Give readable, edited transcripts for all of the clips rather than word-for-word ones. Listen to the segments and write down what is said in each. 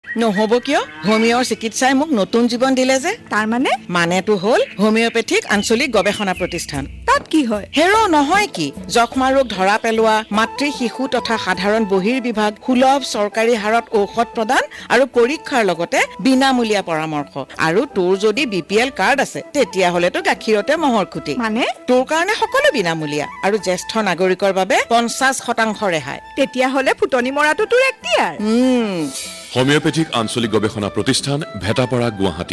নহ'ব কিয় হোমিওৰ চিকিৎসাই মোক নতুন জীৱন দিলে যে তাৰ মানেটো হ'ল হোমিওপেথিক আঞ্চলিক গৱেষণা প্ৰতিষ্ঠান তাত কি হয় হেৰো নহয় কি যক্ষ্মা ৰোগ ধৰা পেলোৱা মাতৃ শিশু তথা সাধাৰণ বহিৰ্বিভাগ সুলভ চৰকাৰী হাৰত ঔষধ প্ৰদান আৰু পৰীক্ষাৰ লগতে বিনামূলীয়া পৰামৰ্শ আৰু তোৰ যদি বিপিএল কাৰ্ড আছে তেতিয়াহ'লেতো গাখীৰতে মহৰ খুঁটি তোৰ কাৰণে সকলো বিনামূলীয়া আৰু জ্যেষ্ঠ নাগৰিকৰ বাবে 50% ৰেহাই তেতিয়াহ'লে ফুটনি মৰাটো তোৰ এক্টিয়াৰ হোমিওপেথিক আঞ্চলিক গৱেষণা প্ৰতিষ্ঠান ভেটাপাৰা গুৱাহাটী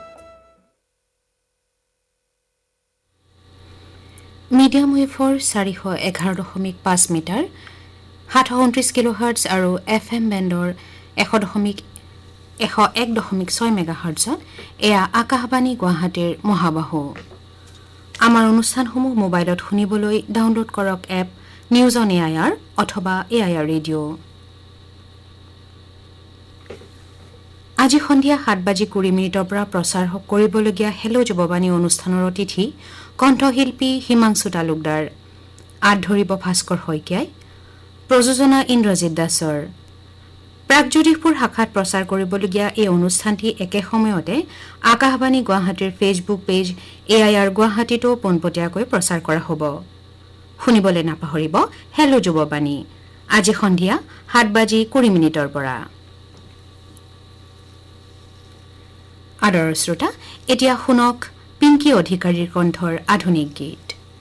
মিডিয়াম ৱেভৰ 411.5 মিটাৰ 729 কিলোহাৰ্টজ আৰু FM বেণ্ডৰ 101.6 মেগাহাৰ্টজত এয়া আকাশবাণী গুৱাহাটীৰ মহাবাহু আমাৰ অনুষ্ঠানসমূহ মোবাইলত শুনিবলৈ ডাউনলোড কৰক এপ নিউজ অন এআইআৰ অথবা এআইআৰ ৰেডিঅ' আজি সন্ধিয়া 7:20 পৰা প্ৰচাৰ কৰিবলগীয়া হেল্ল' যুৱবাণী অনুষ্ঠানৰ অতিথি কণ্ঠশিল্পী হিমাংশু তালুকদাৰ আঁত ধৰিব ভাস্কৰ শইকীয়াই প্ৰযোজনা ইন্দ্ৰজিৎ দাসৰ প্ৰাগজ্যোতিষপুৰ শাখাত প্ৰচাৰ কৰিবলগীয়া এই অনুষ্ঠানটি একে সময়তে আকাশবাণী গুৱাহাটীৰ ফেচবুক পেজ এআইআৰ গুৱাহাটীতো পোনপটীয়াকৈ প্ৰচাৰ কৰা হ'ব শুনিবলৈ নাপাহৰিব হেল্ল' যুৱবাণী আজি সন্ধিয়া 7:20 পৰা আদৰৰ শ্ৰোতা এতিয়া শুনক পিংকী অধিকাৰীৰ কণ্ঠৰ আধুনিক গীত